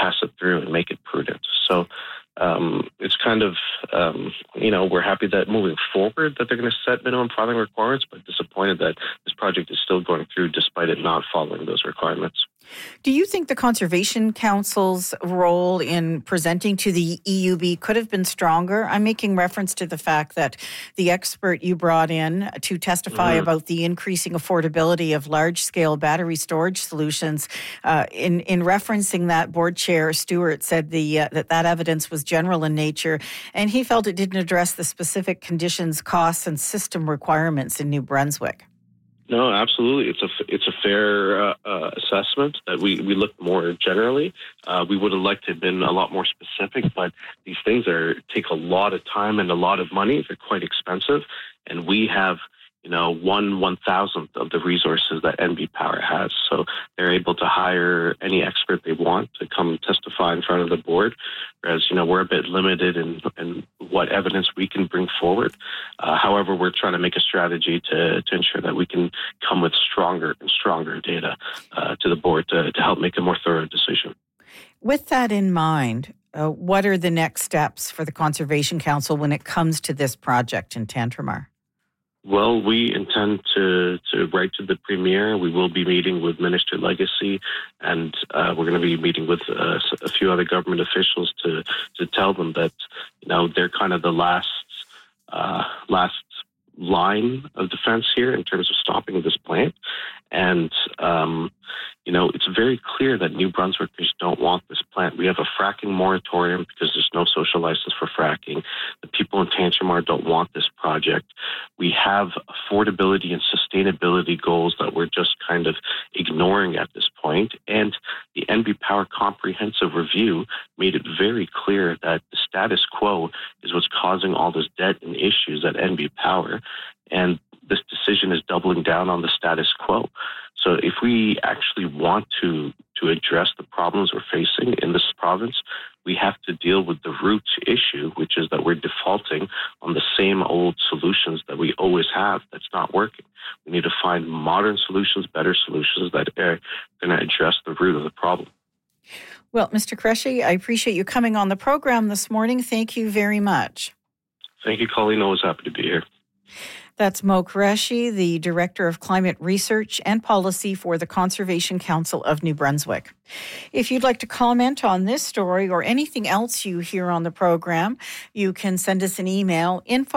pass it through and make it prudent. So it's kind of, we're happy that moving forward that they're going to set minimum filing requirements, but disappointed that this project is still going through despite it not following those requirements. Do you think the Conservation Council's role in presenting to the EUB could have been stronger? I'm making reference to the fact that the expert you brought in to testify about the increasing affordability of large-scale battery storage solutions, in referencing that, Board Chair Stewart said that evidence was general in nature, and he felt it didn't address the specific conditions, costs, and system requirements in New Brunswick. No, absolutely. It's a fair assessment that we looked more generally. We would have liked to have been a lot more specific, but these things take a lot of time and a lot of money. They're quite expensive, and we have 1/1000th of the resources that NB Power has. So they're able to hire any expert they want to come testify in front of the board, whereas, we're a bit limited in what evidence we can bring forward. However, we're trying to make a strategy to ensure that we can come with stronger and stronger data to the board to help make a more thorough decision. With that in mind, what are the next steps for the Conservation Council when it comes to this project in Tantramar? Well, we intend to write to the Premier. We will be meeting with Minister Legacy, and we're going to be meeting with a few other government officials to tell them that they're kind of the last line of defense here in terms of stopping this plant. And it's very clear that New Brunswickers don't want this plant. We have a fracking moratorium because there's no social license for fracking. The people in Tantramar don't want this project. We have affordability and sustainability goals that we're just kind of ignoring at this point. And the NB Power Comprehensive Review made it very clear that the status quo is what's causing all this debt and issues at NB Power. And this decision is doubling down on the status quo. So if we actually want to address the problems we're facing in this province, we have to deal with the root issue, which is that we're defaulting on the same old solutions that we always have that's not working. We need to find modern solutions, better solutions that are going to address the root of the problem. Well, Mr. Qureshi, I appreciate you coming on the program this morning. Thank you very much. Thank you, Colleen. Always happy to be here. That's Mo Qureshi, the Director of Climate Research and Policy for the Conservation Council of New Brunswick. If you'd like to comment on this story or anything else you hear on the program, you can send us an email,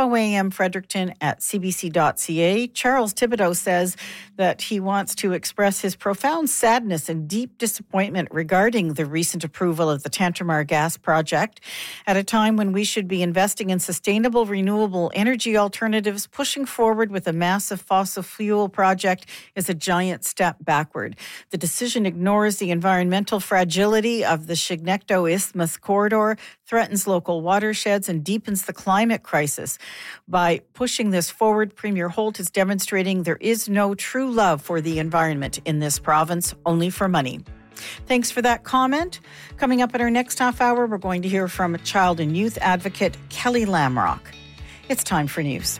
infoamfrederickton@cbc.ca. Charles Thibodeau says that he wants to express his profound sadness and deep disappointment regarding the recent approval of the Tantramar gas project at a time when we should be investing in sustainable, renewable energy alternatives. Pushing forward with a massive fossil fuel project is a giant step backward. The decision ignores the environmental fragility of the Chignecto Isthmus corridor, threatens local watersheds, and deepens the climate crisis. By pushing this forward, Premier Holt is demonstrating there is no true love for the environment in this province, only for money. Thanks for that comment. Coming up in our next half hour, we're going to hear from child and youth advocate Kelly Lamrock. It's time for news.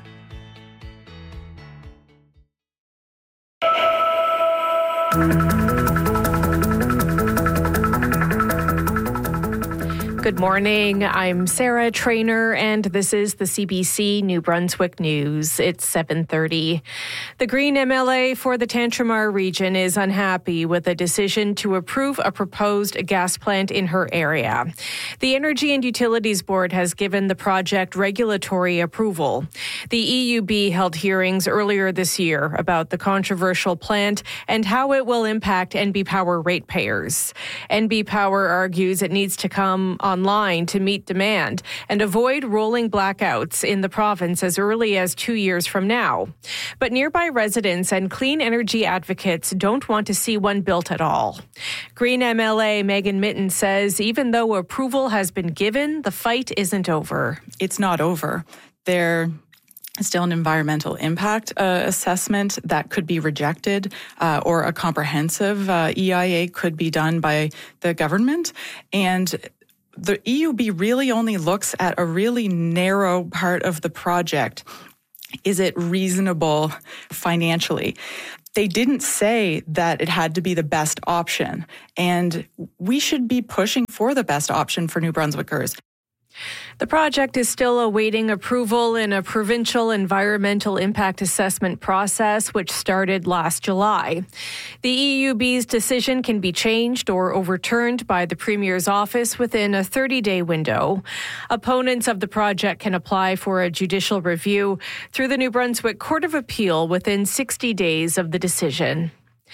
Good morning. I'm Sarah Trainer, and this is the CBC New Brunswick News. It's 7:30. The Green MLA for the Tantramar region is unhappy with a decision to approve a proposed gas plant in her area. The Energy and Utilities Board has given the project regulatory approval. The EUB held hearings earlier this year about the controversial plant and how it will impact NB Power ratepayers. NB Power argues it needs to come online to meet demand and avoid rolling blackouts in the province as early as 2 years from now. But nearby residents and clean energy advocates don't want to see one built at all. Green MLA Megan Mitten says even though approval has been given, the fight isn't over. It's not over. There still an environmental impact assessment that could be rejected, or a comprehensive EIA could be done by the government. And the EUB really only looks at a really narrow part of the project. Is it reasonable financially? they didn't say that it had to be the best option. And we should be pushing for the best option for New Brunswickers. The project is still awaiting approval in a provincial environmental impact assessment process, which started last July. The EUB's decision can be changed or overturned by the Premier's office within a 30-day window. Opponents of the project can apply for a judicial review through the New Brunswick Court of Appeal within 60 days of the decision.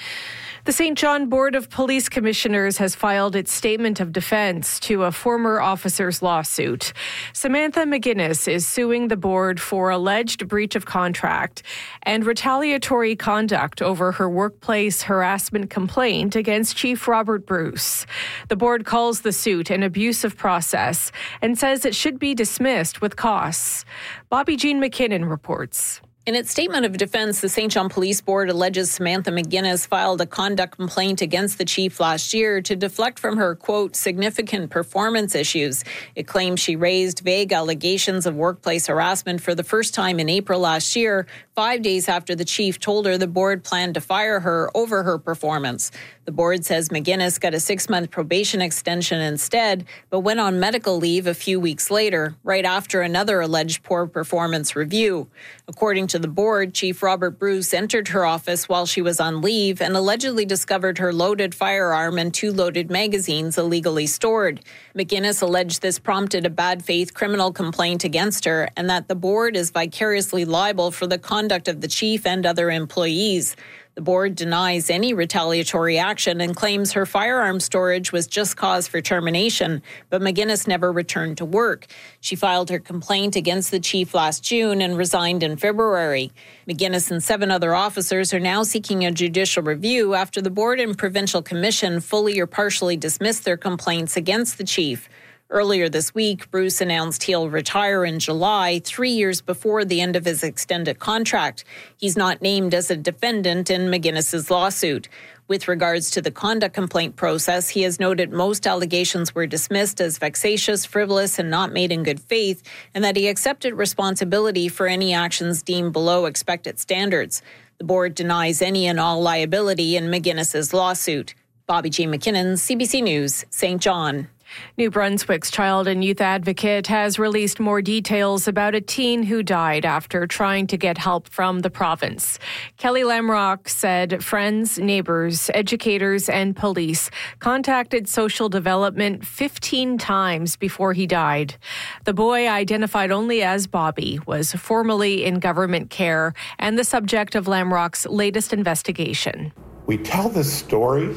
The St. John Board of Police Commissioners has filed its statement of defense to a former officer's lawsuit. Samantha McGuinness is suing the board for alleged breach of contract and retaliatory conduct over her workplace harassment complaint against Chief Robert Bruce. The board calls the suit an abusive process and says it should be dismissed with costs. Bobby Jean McKinnon reports. In its statement of defense, the St. John Police Board alleges Samantha McGuinness filed a conduct complaint against the chief last year to deflect from her, quote, significant performance issues. It claims she raised vague allegations of workplace harassment for the first time in April last year, 5 days after the chief told her the board planned to fire her over her performance. The board says McGuinness got a 6-month probation extension instead, but went on medical leave a few weeks later, right after another alleged poor performance review. According to the board, Chief Robert Bruce entered her office while she was on leave and allegedly discovered her loaded firearm and 2 loaded magazines illegally stored. McGuinness alleged this prompted a bad faith criminal complaint against her and that the board is vicariously liable for the conduct of the chief and other employees. The board denies any retaliatory action and claims her firearm storage was just cause for termination, but McGuinness never returned to work. She filed her complaint against the chief last June and resigned in February. McGuinness and 7 other officers are now seeking a judicial review after the board and provincial commission fully or partially dismissed their complaints against the chief. Earlier this week, Bruce announced he'll retire in July, 3 years before the end of his extended contract. He's not named as a defendant in McGuinness's lawsuit. With regards to the conduct complaint process, he has noted most allegations were dismissed as vexatious, frivolous, and not made in good faith, and that he accepted responsibility for any actions deemed below expected standards. The board denies any and all liability in McGuinness's lawsuit. Bobby G. McKinnon, CBC News, St. John. New Brunswick's Child and Youth Advocate has released more details about a teen who died after trying to get help from the province. Kelly Lamrock said friends, neighbors, educators, and police contacted social development 15 times before he died. The boy, identified only as Bobby, was formerly in government care and the subject of Lamrock's latest investigation. We tell this story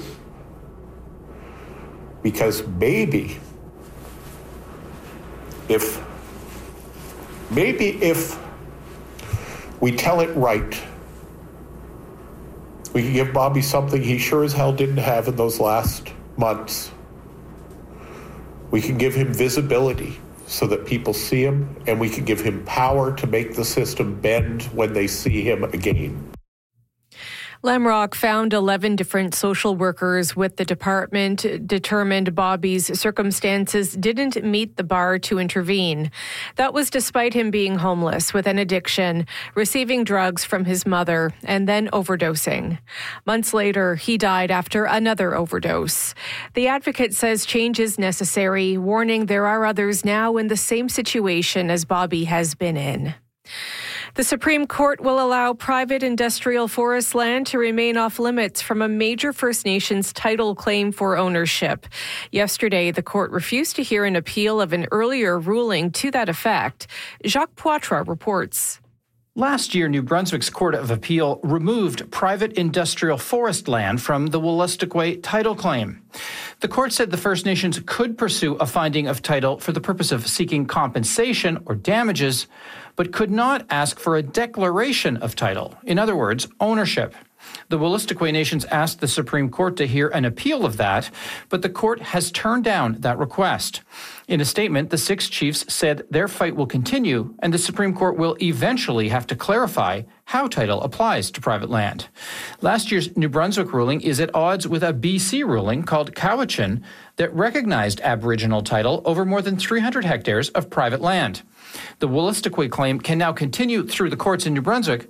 because maybe if we tell it right, we can give Bobby something he sure as hell didn't have in those last months. We can give him visibility so that people see him, and we can give him power to make the system bend when they see him again. Lamrock found 11 different social workers with the department determined Bobby's circumstances didn't meet the bar to intervene. That was despite him being homeless with an addiction, receiving drugs from his mother, and then overdosing. Months later, he died after another overdose. The advocate says change is necessary, warning there are others now in the same situation as Bobby has been in. The Supreme Court will allow private industrial forest land to remain off limits from a major First Nations title claim for ownership. Yesterday, the court refused to hear an appeal of an earlier ruling to that effect. Jacques Poitras reports. Last year, New Brunswick's Court of Appeal removed private industrial forest land from the Wolastoqey title claim. The court said the First Nations could pursue a finding of title for the purpose of seeking compensation or damages, but could not ask for a declaration of title, in other words, ownership. The Wolastoqey Nations asked the Supreme Court to hear an appeal of that, but the court has turned down that request. In a statement, the 6 chiefs said their fight will continue and the Supreme Court will eventually have to clarify how title applies to private land. Last year's New Brunswick ruling is at odds with a BC ruling called Cowichan that recognized Aboriginal title over more than 300 hectares of private land. The Wolastoqey claim can now continue through the courts in New Brunswick,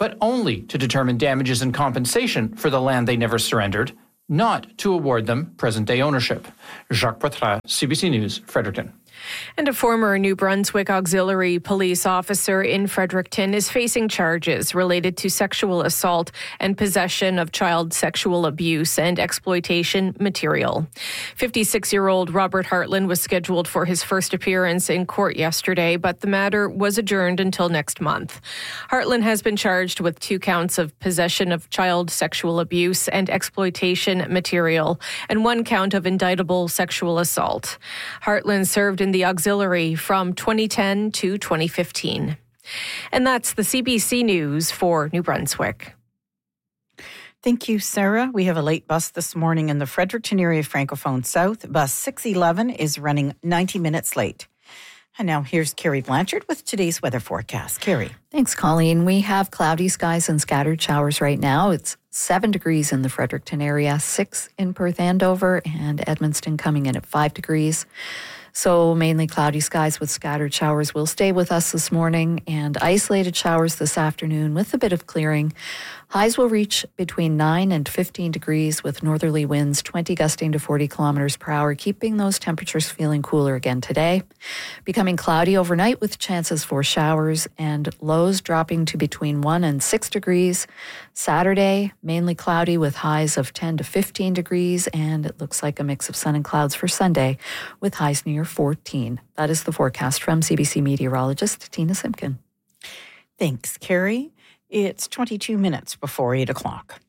but only to determine damages and compensation for the land they never surrendered, not to award them present-day ownership. Jacques Poitras, CBC News, Fredericton. And a former New Brunswick auxiliary police officer in Fredericton is facing charges related to sexual assault and possession of child sexual abuse and exploitation material. 56-year-old Robert Hartland was scheduled for his first appearance in court yesterday, but the matter was adjourned until next month. Hartland has been charged with 2 counts of possession of child sexual abuse and exploitation material and 1 count of indictable sexual assault. Hartland served in the auxiliary from 2010 to 2015. And that's the CBC News for New Brunswick. Thank you, Sarah. We have a late bus this morning in the Fredericton area Francophone South. Bus 611 is running 90 minutes late. And now here's Carrie Blanchard with today's weather forecast. Carrie. Thanks, Colleen. We have cloudy skies and scattered showers right now. It's 7 degrees in the Fredericton area, 6 in Perth Andover, and Edmundston coming in at 5 degrees. So mainly cloudy skies with scattered showers will stay with us this morning, and isolated showers this afternoon with a bit of clearing. Highs will reach between 9 and 15 degrees with northerly winds 20 gusting to 40 kilometers per hour, keeping those temperatures feeling cooler again today. Becoming cloudy overnight with chances for showers and lows dropping to between 1 and 6 degrees. Saturday, mainly cloudy with highs of 10 to 15 degrees, and it looks like a mix of sun and clouds for Sunday with highs near 14. That is the forecast from CBC meteorologist Tina Simpkin. Thanks, Carrie. It's 22 minutes before 8 o'clock.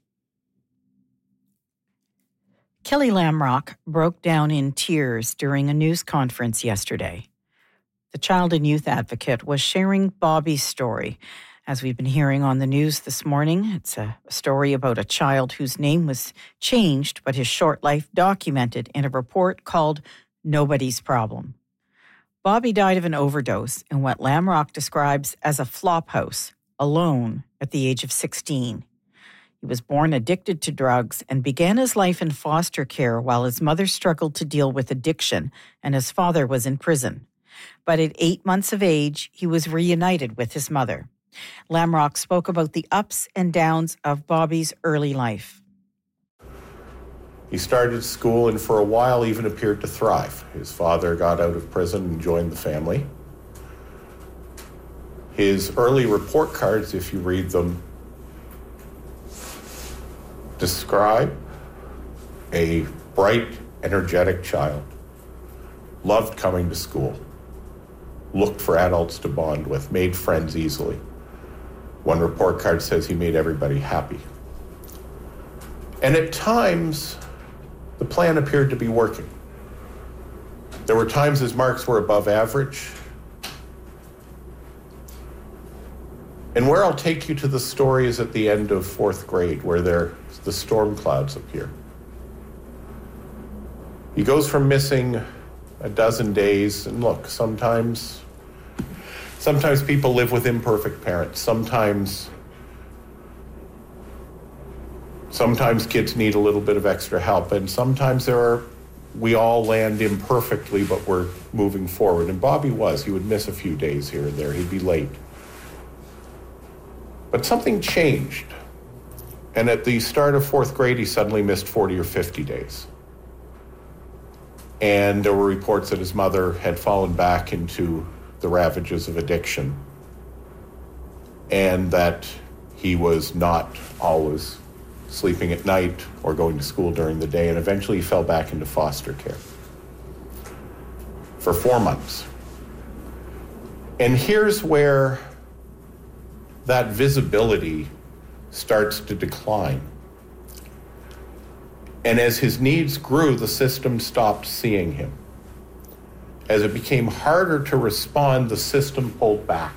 Kelly Lamrock broke down in tears during a news conference yesterday. The child and youth advocate was sharing Bobby's story. As we've been hearing on the news this morning, it's a story about a child whose name was changed, but his short life documented in a report called Nobody's Problem. Bobby died of an overdose in what Lamrock describes as a flop house, alone at the age of 16. He was born addicted to drugs and began his life in foster care while his mother struggled to deal with addiction and his father was in prison. But at 8 months of age, he was reunited with his mother. Lamrock spoke about the ups and downs of Bobby's early life. He started school and for a while even appeared to thrive. His father got out of prison and joined the family. His early report cards, if you read them, describe a bright, energetic child, loved coming to school, looked for adults to bond with, made friends easily. One report card says he made everybody happy. And at times, the plan appeared to be working. There were times his marks were above average. And where I'll take you to the story is at the end of 4th grade, where the storm clouds appear. He goes from missing a dozen days, and look, sometimes people live with imperfect parents. Sometimes kids need a little bit of extra help, and sometimes we all land imperfectly, but we're moving forward. And Bobby he would miss a few days here and there. He'd be late. But something changed. And at the start of 4th grade, he suddenly missed 40 or 50 days. And there were reports that his mother had fallen back into the ravages of addiction, and that he was not always sleeping at night or going to school during the day, and eventually he fell back into foster care for 4 months. And here's where that visibility starts to decline. And as his needs grew, the system stopped seeing him. As it became harder to respond, the system pulled back.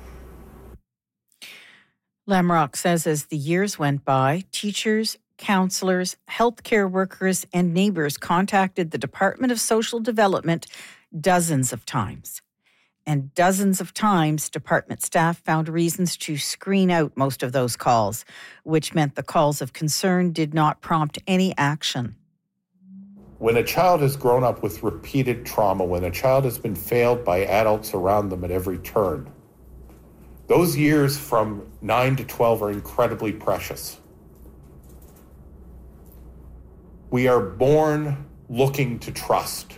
Lamrock says as the years went by, teachers, counselors, healthcare workers, and neighbors contacted the Department of Social Development dozens of times. And dozens of times, department staff found reasons to screen out most of those calls, which meant the calls of concern did not prompt any action. When a child has grown up with repeated trauma, when a child has been failed by adults around them at every turn, Those years from 9 to 12 are incredibly precious. We are born looking to trust.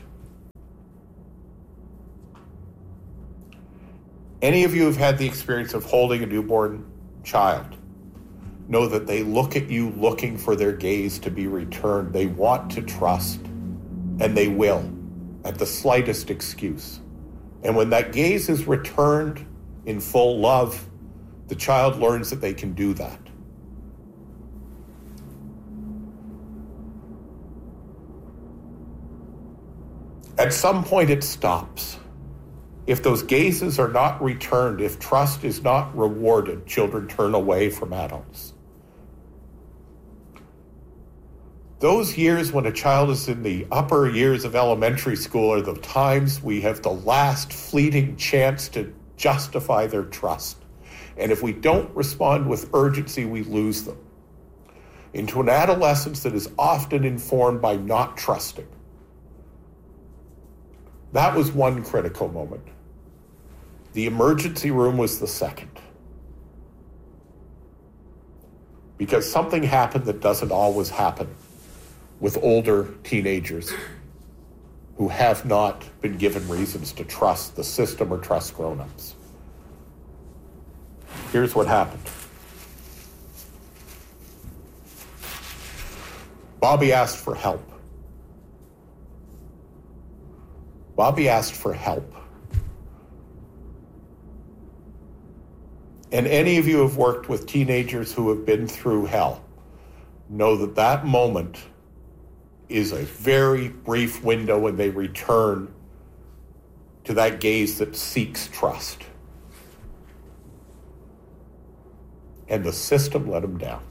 Any of you who've had the experience of holding a newborn child know that they look at you looking for their gaze to be returned. They want to trust, and they will at the slightest excuse. And when that gaze is returned in full love, the child learns that they can do that. At some point it stops. If those gazes are not returned, if trust is not rewarded, children turn away from adults. Those years when a child is in the upper years of elementary school are the times we have the last fleeting chance to justify their trust. And if we don't respond with urgency, we lose them into an adolescence that is often informed by not trusting. That was one critical moment. The emergency room was the second. Because something happened that doesn't always happen with older teenagers who have not been given reasons to trust the system or trust grown-ups. Here's what happened. Bobby asked for help. Bobby asked for help. And any of you who have worked with teenagers who have been through hell know that that moment is a very brief window when they return to that gaze that seeks trust. And the system let him down.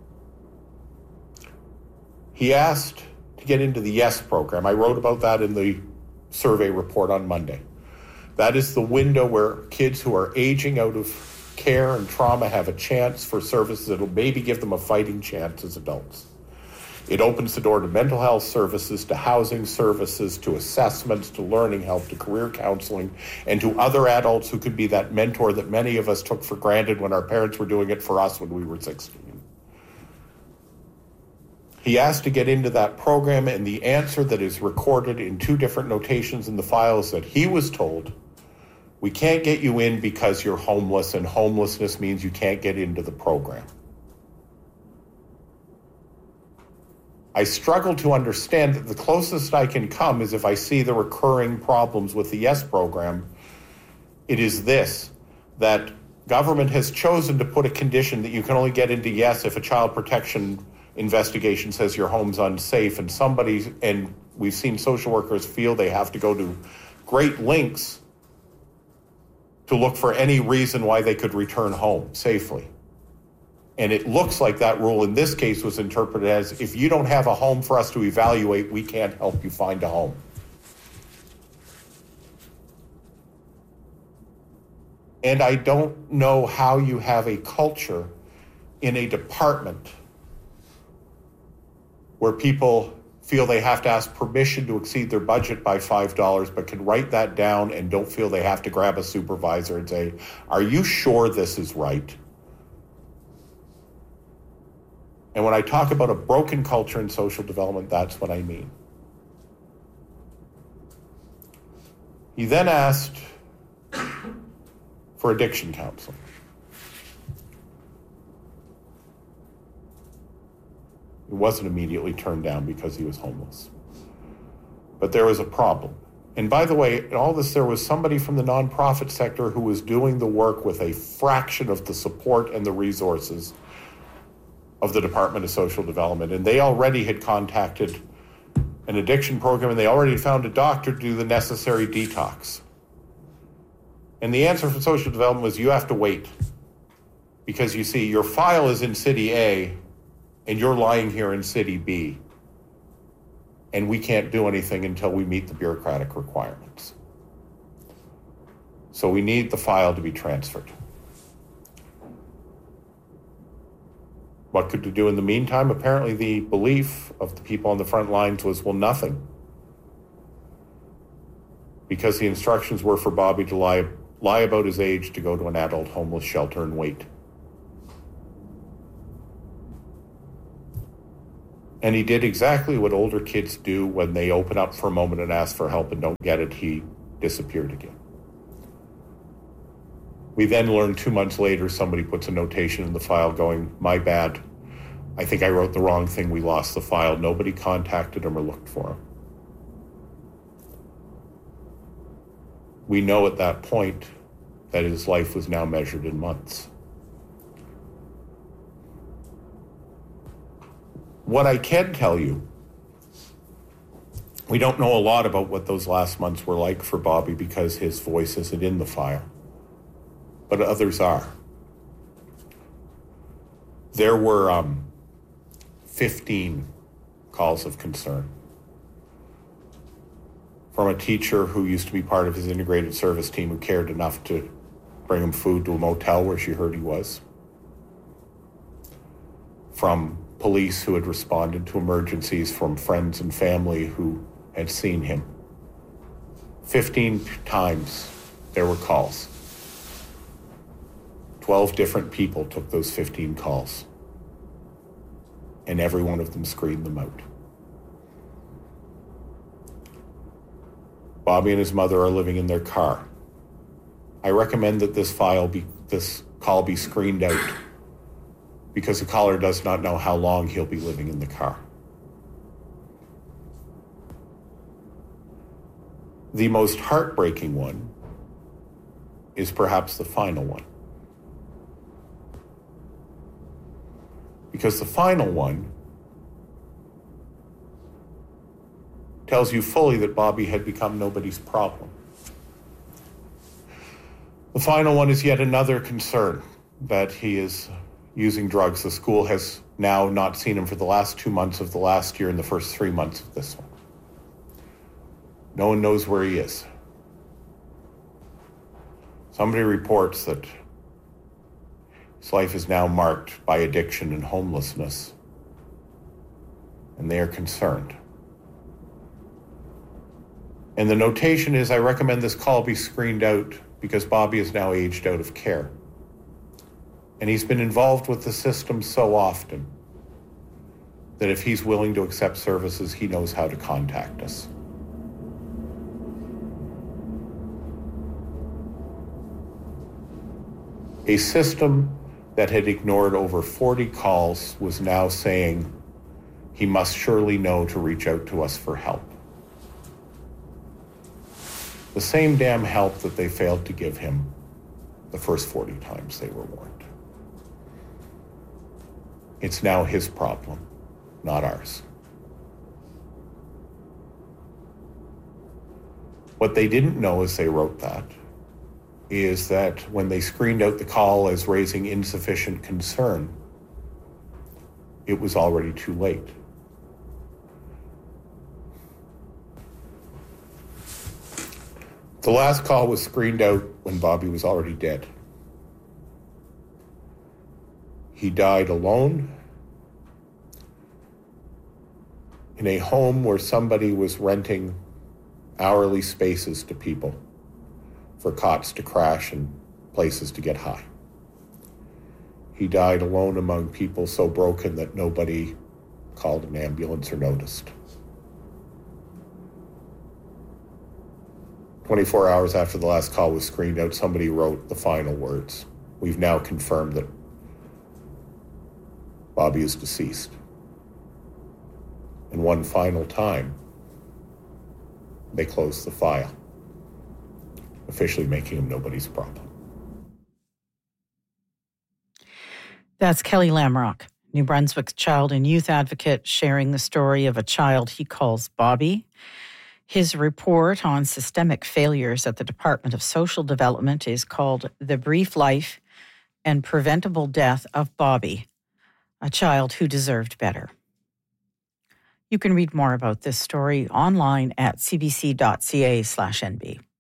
He asked to get into the YES program. I wrote about that in the survey report on Monday. That is the window where kids who are aging out of care and trauma have a chance for services that will maybe give them a fighting chance as adults. It opens the door to mental health services, to housing services, to assessments, to learning help, to career counseling, and to other adults who could be that mentor that many of us took for granted when our parents were doing it for us when we were 16. He asked to get into that program, and the answer that is recorded in two different notations in the file is that he was told, we can't get you in because you're homeless, and homelessness means you can't get into the program. I struggle to understand that the closest I can come is if I see the recurring problems with the YES program, it is this, that government has chosen to put a condition that you can only get into YES if a child protection investigation says your home's unsafe, and we've seen social workers feel they have to go to great lengths to look for any reason why they could return home safely. And it looks like that rule in this case was interpreted as, if you don't have a home for us to evaluate, we can't help you find a home. And I don't know how you have a culture in a department where people feel they have to ask permission to exceed their budget by $5, but can write that down and don't feel they have to grab a supervisor and say, are you sure this is right? And when I talk about a broken culture in social development, that's what I mean. He then asked for addiction counseling. It wasn't immediately turned down because he was homeless. But there was a problem. And by the way, in all this, there was somebody from the nonprofit sector who was doing the work with a fraction of the support and the resources of the Department of Social Development. And they already had contacted an addiction program, and they already found a doctor to do the necessary detox. And the answer from social development was, you have to wait. Because you see, your file is in City A, and you're lying here in City B. And we can't do anything until we meet the bureaucratic requirements. So we need the file to be transferred. What could we do in the meantime? Apparently the belief of the people on the front lines was, well, nothing. Because the instructions were for Bobby to lie lie about his age to go to an adult homeless shelter and wait. And he did exactly what older kids do when they open up for a moment and ask for help and don't get it. He disappeared again. We then learned 2 months later, somebody puts a notation in the file going, "My bad. I think I wrote the wrong thing. We lost the file." Nobody contacted him or looked for him. We know at that point that his life was now measured in months. What I can tell you, we don't know a lot about what those last months were like for Bobby because his voice isn't in the file, but others are. There were 15 calls of concern from a teacher who used to be part of his integrated service team who cared enough to bring him food to a motel where she heard he was, from police who had responded to emergencies, from friends and family who had seen him. 15 times there were calls. 12 different people took those 15 calls, and every one of them screened them out. Bobby and his mother are living in their car. I recommend that this call be screened out because the caller does not know how long he'll be living in the car. The most heartbreaking one is perhaps the final one. Because the final one tells you fully that Bobby had become nobody's problem. The final one is yet another concern that he is using drugs. The school has now not seen him for the last 2 months of the last year and the first 3 months of this one. No one knows where he is. Somebody reports that his life is now marked by addiction and homelessness, and they are concerned. And the notation is, I recommend this call be screened out because Bobby is now aged out of care. And he's been involved with the system so often that if he's willing to accept services, he knows how to contact us. A system that had ignored over 40 calls was now saying he must surely know to reach out to us for help. The same damn help that they failed to give him the first 40 times they were warned. It's now his problem, not ours. What they didn't know as they wrote that is that when they screened out the call as raising insufficient concern, it was already too late. The last call was screened out when Bobby was already dead. He died alone in a home where somebody was renting hourly spaces to people for cots to crash and places to get high. He died alone among people so broken that nobody called an ambulance or noticed. 24 hours after the last call was screened out, somebody wrote the final words. We've now confirmed that Bobby is deceased. And one final time, they closed the file, officially making him nobody's problem. That's Kelly Lamrock, New Brunswick's child and youth advocate, sharing the story of a child he calls Bobby. His report on systemic failures at the Department of Social Development is called The Brief Life and Preventable Death of Bobby, a child who deserved better. You can read more about this story online at cbc.ca/NB.